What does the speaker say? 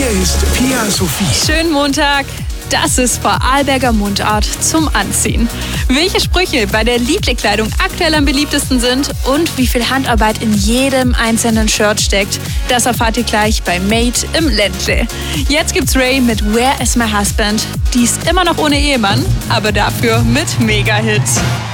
Hier ist Pia Sophie. Schönen Montag. Das ist Vorarlberger Mundart zum Anziehen. Welche Sprüche bei der Lieblingskleidung aktuell am beliebtesten sind und wie viel Handarbeit in jedem einzelnen Shirt steckt, das erfahrt ihr gleich bei Made im Ländle. Jetzt gibt's Ray mit Where is my husband? Die ist immer noch ohne Ehemann, aber dafür mit Mega-Hits.